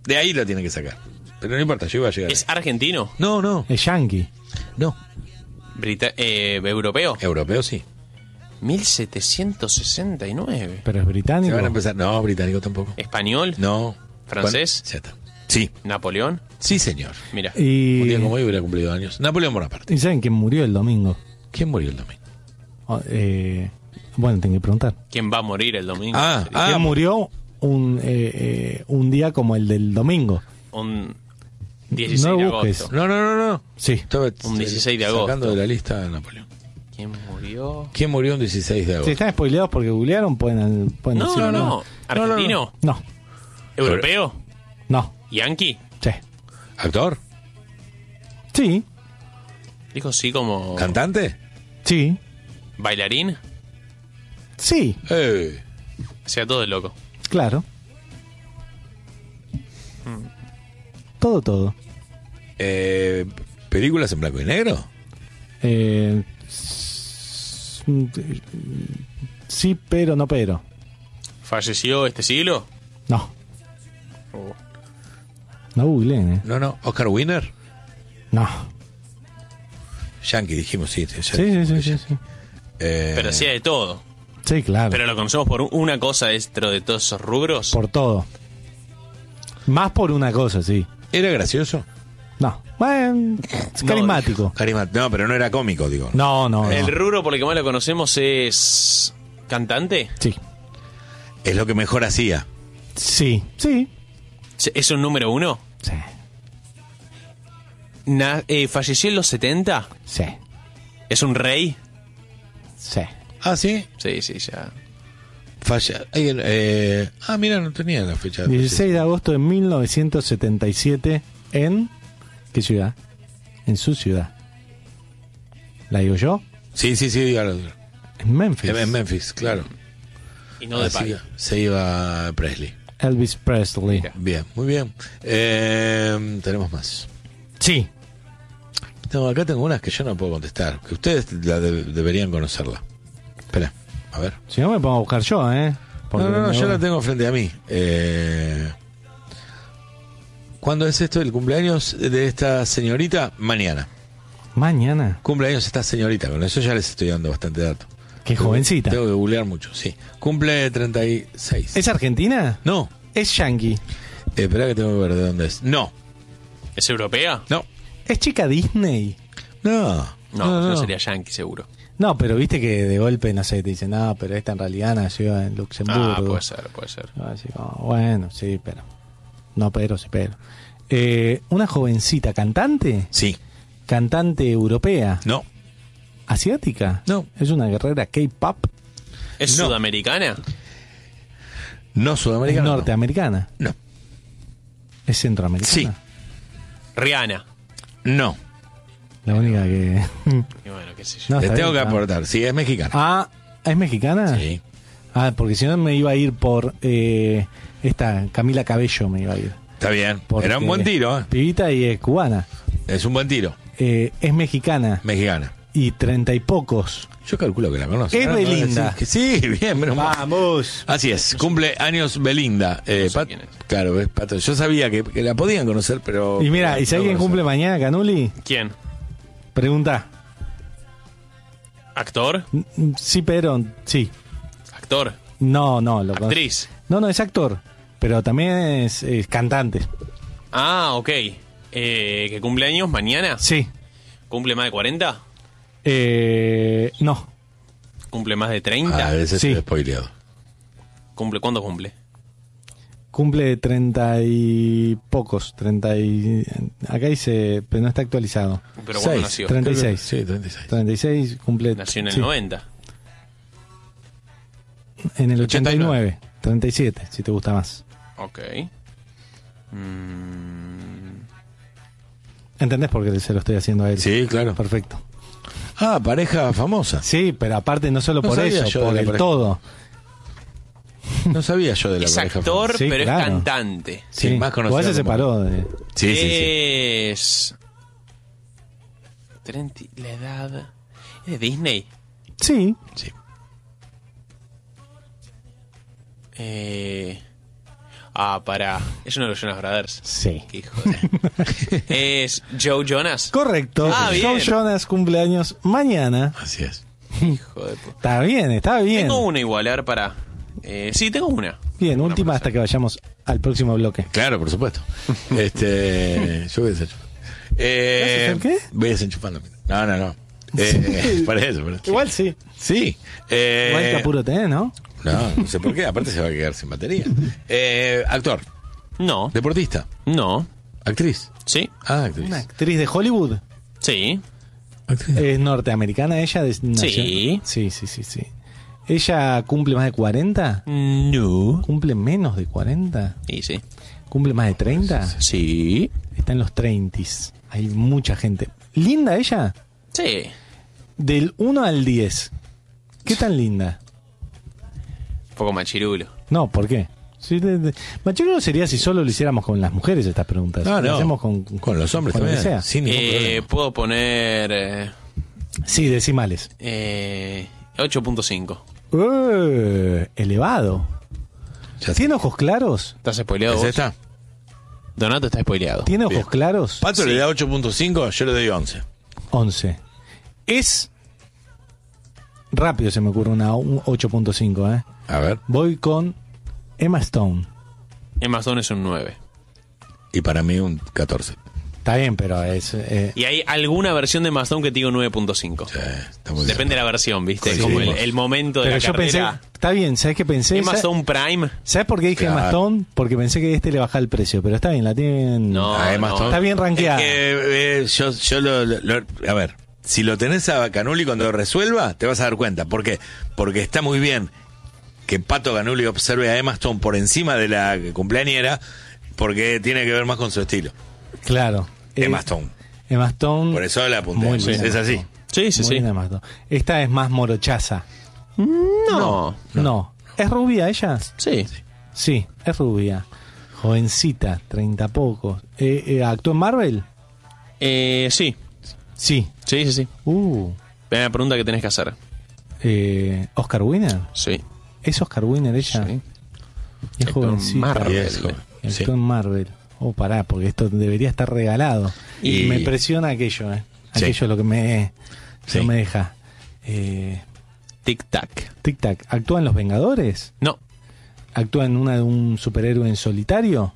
De ahí lo tiene que sacar. Pero no importa, yo iba a llegar. ¿Es argentino? No. Es yankee. No. ¿Europeo? Europeo sí. 1769. Pero es Se británico. van a empezar. No, británico tampoco. ¿Español? No. ¿Francés? Ya está. Sí. ¿Napoleón? Sí, señor. Mira. Y, Un día como hoy hubiera cumplido años. Napoleón Bonaparte. ¿y saben quién murió el domingo? ¿Quién murió el domingo? Bueno, tengo que preguntar. ¿Quién va a morir el domingo? ¿Quién murió un día como el del domingo? Un 16 No de busques. agosto. No. Sí. Estaba Un 16 de agosto. sacando de la lista a Napoleón. ¿Quién murió? ¿Quién murió un 16 de Si agosto? están spoileados porque googlearon, pueden decirlo. No. ¿Argentino? No. ¿Europeo? No. ¿Yankee? Sí. ¿Actor? Sí. Dijo sí como... ¿Cantante? Sí. ¿Bailarín? Sí. O sea, todo es loco. Claro. Todo. ¿Películas en blanco y negro? Sí, pero no pero. ¿Falleció este siglo? No. Oh. No googleen, No. ¿Oscar Winner? No. Yankee, dijimos, sí. Sí. Pero hacía de todo. Sí, claro. Pero lo conocemos por una cosa dentro de todos esos rubros. Por todo. Más por una cosa, sí. ¿Era gracioso? No. Bueno, es carismático. No, pero no era cómico, digo. No. El rubro por el que más lo conocemos es... ¿Cantante? Sí. Es lo que mejor hacía. Sí. ¿Es un número uno? Sí. ¿Falleció en los 70? Sí. ¿Es un rey? Sí. Ah, ¿sí? Sí, ya. Falla. Mira, no tenía la fecha. 16 de agosto de 1977 en... ¿Qué ciudad? En su ciudad. ¿La digo yo? Sí, dígalo. En Memphis. En Memphis, claro. Y no de paga. Se iba Presley. Elvis Presley. Mira. Bien, muy bien. Tenemos más. Sí. Acá tengo unas que yo no puedo contestar. Que ustedes deberían conocerla. Espera, a ver. Si no me pongo a buscar yo, Porque No, me yo voy. la tengo frente a mí. ¿Cuándo es esto? ¿El cumpleaños de esta señorita? Mañana. Mañana. Cumpleaños esta señorita. Con eso ya les estoy dando bastante dato. Qué jovencita. Tengo que googlear mucho, sí. Cumple 36. ¿Es argentina? No. Es yankee. Espera que tengo que ver de dónde es. No. ¿Es europea? No. ¿Es chica Disney? No, sería yankee seguro. No, pero viste que de golpe, no sé, te dicen, no, pero esta en realidad nació en Luxemburgo. Ah, puede ser. Así como, bueno, sí, pero... No, pero sí, pero... ¿Una jovencita cantante? Sí. ¿Cantante europea? No. ¿Asiática? No. ¿Es una guerrera K-pop? ¿Es No. sudamericana? No sudamericana. ¿Norteamericana? No. ¿Es centroamericana? Sí. Rihanna. No. La única que... Y bueno, qué sé yo. No, Les está tengo que bien, aportar. Sí, es mexicana. Ah, ¿es mexicana? Sí. Ah, porque si no me iba a ir por esta Camila Cabello me iba a ir. Está bien. Porque Era un buen tiro, ¿eh? Pibita y es cubana. Es un buen tiro. Es mexicana Mexicana. y 30 y pocos. Yo calculo que la conoce. Es Ahora me va a Belinda. decir que sí, bien, menos mal. ¡Vamos! Así es, cumple años Belinda. sé quién es. Claro, es Pato. Yo sabía que la podían conocer, pero... Y mira, ¿y si no alguien conocer. cumple mañana, Canuli? ¿Quién? Pregunta. ¿Actor? Sí, pero... Sí. ¿Actor? No, lo conozco. ¿Actriz? No, es actor. Pero también es cantante. Ah, ok. ¿Que cumple años mañana? Sí. ¿Cumple más de 40? No. ¿Cumple más de 30? A veces Sí. estoy spoileado. ¿Cuándo cumple? Cumple 30 y pocos. 30 y... Acá dice... Pero no está actualizado. ¿Pero cuándo 6, nació? 36. Sí, 36. 36 cumple... Nació en el sí. 90. En el 89. 89. 37, si te gusta más. Ok. ¿Entendés por qué se lo estoy haciendo a él? Sí, claro. Perfecto. Ah, pareja famosa. Sí, pero aparte no solo No por sabía eso, yo de por la el pareja. todo. No sabía yo de la Es pareja actor, famosa. Sí, pero claro. es cantante. Sí, más conocido Igual se como- separó de... Sí, sí, sí. Es... 30... La edad... ¿Es de Disney? Sí. Sí. Ah, pará. Es uno de los Jonas Brothers. Sí. Qué hijo de... ¿Es Joe Jonas? Correcto. Ah, bien. Joe Jonas cumpleaños mañana. Así es. Hijo de puta. Está bien, está bien. Tengo una igual, a ver, pará. Sí, tengo una. Bien, Una última para hasta hacer. que vayamos al próximo bloque. Claro, por supuesto. Yo voy desenchufando. ¿Vas a hacer qué? Voy desenchufando. No. Para eso. Igual sí. Sí. Igual que apuro tenés, ¿no? No sé por qué. Aparte se va a quedar sin batería. Actor. No. Deportista. No. Actriz. Sí. Actriz. Una actriz de Hollywood. Sí. Actriz. Es norteamericana ella. Sí. Sí. ¿Ella cumple más de 40? No. ¿Cumple menos de 40? Y sí. ¿Cumple más de 30? Sí. Está en los 30s. Hay mucha gente. ¿Linda ella? Sí. Del 1 al 10. ¿Qué tan linda? Un poco machirulo. No, ¿por qué? Sí, machirulo sería si solo lo hiciéramos con las mujeres estas preguntas. No. Lo hacemos con los hombres con lo que también. sea. Sin ningún problema. Puedo poner Sí, decimales. 8.5. Elevado. Ya ¿Tiene ojos claros? ¿Estás spoileado ¿Es vos? esta? Donato está spoileado. ¿Tiene ojos Bien. claros? Pato Sí. le da 8.5, yo le doy 11. 11. Es... Rápido se me ocurre un 8.5, ¿eh? A ver. Voy con Emma Stone. Emma Stone es un 9. Y para mí un 14. Está bien, pero es... Y hay alguna versión de Emma Stone que te digo 9.5. Sí, está muy Depende de bien. la versión, ¿viste? Sí, Como sí. el momento de pero la yo pensé... carrera. Está bien, ¿sabes qué pensé? Emma Stone Prime. ¿Sabes por qué dije Claro. Emma Stone? Porque pensé que le bajaba el precio, pero está bien, la tienen... No. Ah, Emma Stone. Está bien rankeada. Es que, yo a ver, si lo tenés a Canuli cuando lo resuelva, te vas a dar cuenta. ¿Por qué? Porque está muy bien que Pato Canuli observe a Emma Stone por encima de la cumpleañera, porque tiene que ver más con su estilo. Claro. Emma Stone. Emma Stone... Por eso la apunté. Muy Sí, linda es Emma así. Stone. Sí, sí, Muy sí. linda Emma Stone. Esta es más morochaza. No. No. ¿Es rubia ella? Sí. Sí, es rubia. Jovencita, 30 pocos. ¿Actuó en Marvel? Sí. Sí. Sí, sí, sí. La pregunta que tenés que hacer. ¿Oscar Winner? Sí. ¿Es Oscar Winner ella? Sí. Y es Actuó en jovencita. Marvel. Y es joven. Actuó Sí. en Marvel. Pará, porque esto debería estar regalado. Y- Me presiona aquello, Sí. Aquello es lo que Sí. no me deja. Tic Tac. Tic Tac. ¿Actúa en Los Vengadores? No. ¿Actúa en una de un superhéroe en solitario?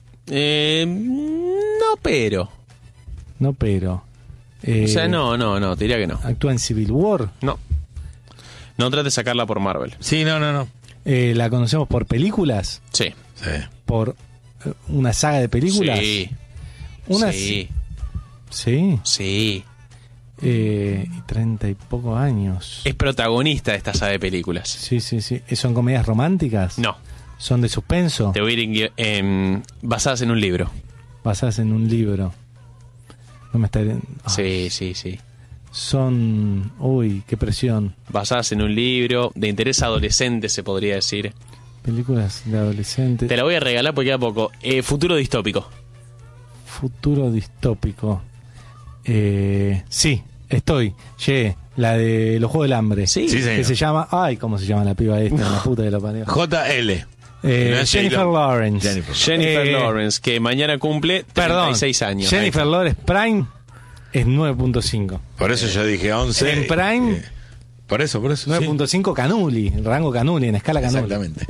No, pero. No, pero. O sea, no, te diría que no. ¿Actúa en Civil War? No. No trates de sacarla por Marvel. Sí, no. ¿La conocemos por películas? Sí. Sí. ¿Por una saga de películas? Sí. Unas- Sí. Sí. Sí. Y 30 y pocos años. Es protagonista de esta saga de películas. Sí. ¿Son comedias románticas? No. ¿Son de suspenso? Te voy a ir basadas en un libro. Basadas en un libro. No me está... Sí. Son... Uy, qué presión. Basadas en un libro de interés adolescente, se podría decir. Películas de adolescentes. Te la voy a regalar porque queda poco. Futuro distópico. Futuro distópico. Sí, estoy. Llegué. La de Los Juegos del Hambre. Sí. Sí, señor. Que se llama... Ay, ¿cómo se llama la piba esta? La puta de la parió. JL. No es Jennifer J-Lo. Lawrence. Jennifer Eh, Lawrence, que mañana cumple 36 años. Jennifer Lawrence Prime es 9.5. Por eso yo dije 11. En Prime, Por eso. 9.5 Canuli, rango Canuli, en escala Canuli. Exactamente.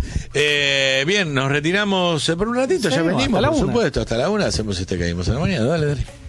Bien, nos retiramos por un ratito, ya Seguimos, venimos, hasta la por 1. supuesto, hasta la 1 hacemos este Caímos en la mañana, dale.